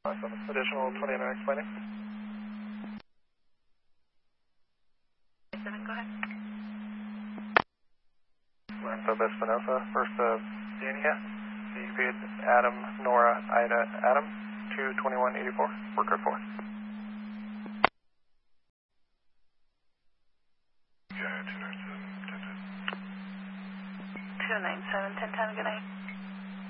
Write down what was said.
Awesome. Additional 29 explaining. 7, go ahead. Lorenzo Espinosa, first Dania, CP Adam, Nora, Ida, Adam, 22184, work code 4. Yeah, 297, 1010. 297, 1010, good night.